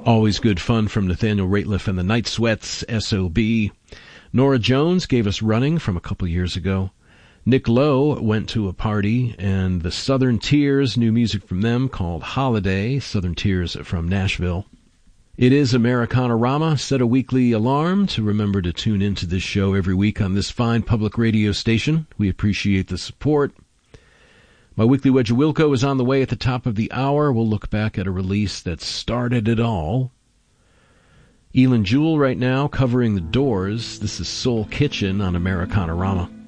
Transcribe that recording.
Always good fun from Nathaniel Rateliff and the Night Sweats, S.O.B. Nora Jones gave us Running from a couple years ago. Nick Lowe went to a party, and the Southern Tears, new music from them called Holiday, Southern Tears from Nashville. It is Americana-Rama. Set a weekly alarm to remember to tune into this show every week on this fine public radio station. We appreciate the support. My weekly Wedge of Wilco is on the way at the top of the hour. We'll look back at a release that started it all. Elin Jewell right now covering The Doors. This is Soul Kitchen on Americana-Rama.